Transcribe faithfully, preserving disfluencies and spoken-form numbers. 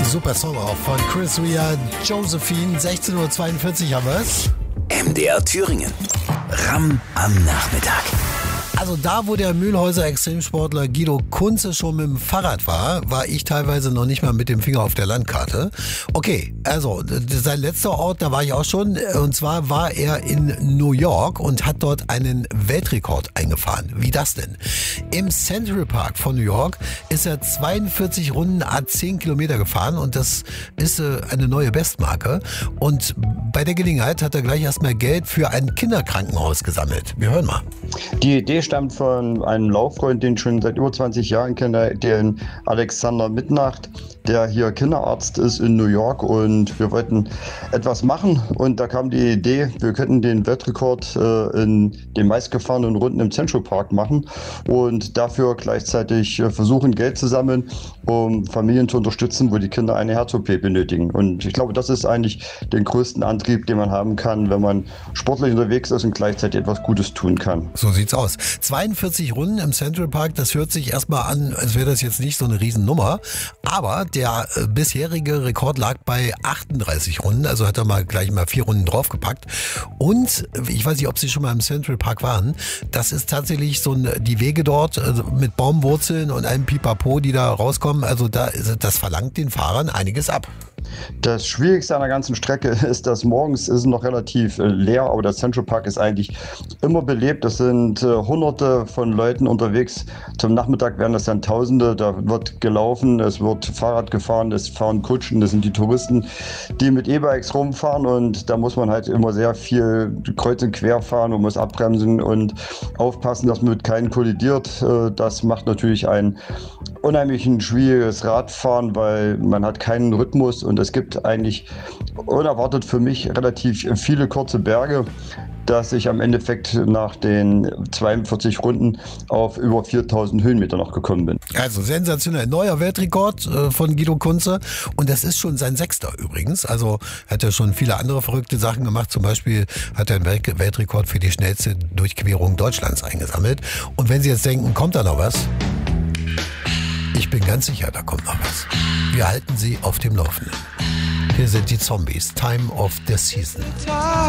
Super Song auch von Chris Rea, Josephine. sechzehn Uhr zweiundvierzig haben wir es. M D R Thüringen. Ramm am Nachmittag. Also da, wo der Mühlhäuser Extremsportler Guido Kunze schon mit dem Fahrrad war, war ich teilweise noch nicht mal mit dem Finger auf der Landkarte. Okay, also sein letzter Ort, da war ich auch schon. Und zwar war er in New York und hat dort einen Weltrekord eingefahren. Wie das denn? Im Central Park von New York ist er zweiundvierzig Runden à zehn Kilometer gefahren und das ist eine neue Bestmarke. Und bei der Gelegenheit hat er gleich erstmal Geld für ein Kinderkrankenhaus gesammelt. Wir hören mal. Die Idee stammt von einem Lauffreund, den ich schon seit über zwanzig Jahren kenne, den Alexander Mitnacht, der hier Kinderarzt ist in New York, und wir wollten etwas machen und da kam die Idee, wir könnten den Weltrekord äh, in den meistgefahrenen Runden im Central Park machen und dafür gleichzeitig äh, versuchen, Geld zu sammeln, um Familien zu unterstützen, wo die Kinder eine Herz-O P benötigen. Und ich glaube, das ist eigentlich den größten Antrieb, den man haben kann, wenn man sportlich unterwegs ist und gleichzeitig etwas Gutes tun kann. So sieht's aus. zweiundvierzig Runden im Central Park, das hört sich erstmal an, als wäre das jetzt nicht so eine Riesennummer. Aber der äh, bisherige Rekord lag bei achtunddreißig Runden, also hat er mal gleich mal vier Runden draufgepackt. Und ich weiß nicht, ob Sie schon mal im Central Park waren, das ist tatsächlich so ein, die Wege dort also mit Baumwurzeln und einem Pipapo, die da rauskommen, also da, das verlangt den Fahrern einiges ab. Das Schwierigste an der ganzen Strecke ist, dass morgens ist es noch relativ äh, leer, aber der Central Park ist eigentlich immer belebt. Es sind äh, hunderte von Leuten unterwegs. Zum Nachmittag werden das dann Tausende. Da wird gelaufen, es wird Fahrrad gefahren, es fahren Kutschen, das sind die Touristen, die mit E-Bikes rumfahren, und da muss man halt immer sehr viel kreuz und quer fahren. Man muss abbremsen und aufpassen, dass man mit keinen kollidiert. Äh, das macht natürlich ein unheimlich ein schwieriges Radfahren, weil man hat keinen Rhythmus und es gibt eigentlich unerwartet für mich relativ viele kurze Berge, dass ich am Endeffekt nach den zweiundvierzig Runden auf über viertausend Höhenmeter noch gekommen bin. Also sensationell. Neuer Weltrekord äh, von Guido Kunze, und das ist schon sein sechster übrigens. Also hat er schon viele andere verrückte Sachen gemacht. Zum Beispiel hat er einen Welt- Weltrekord für die schnellste Durchquerung Deutschlands eingesammelt. Und wenn Sie jetzt denken, kommt da noch was? Ich bin ganz sicher, da kommt noch was. Wir halten Sie auf dem Laufenden. Hier sind die Zombies. Time of the Season.